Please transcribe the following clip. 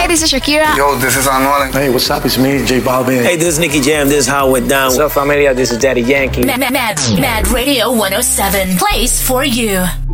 Hey, this is Shakira. Yo, this is Anuel. Hey, what's up? It's me, J Balvin. Hey, this is Nicky Jam. This is How It Went Down. What's up, familia? This is Daddy Yankee. Mad Radio 107 plays for you.